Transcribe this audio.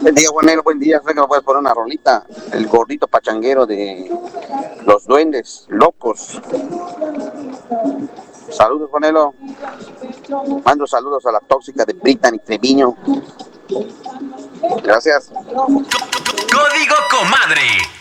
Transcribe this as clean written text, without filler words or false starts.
Buen día, Juanelo, buen día. Sé que me puedes poner una rolita. El gordito pachanguero de los duendes locos. Saludos, Juanelo. Mando saludos a la tóxica de Brittany Treviño. Gracias. Código Comadre.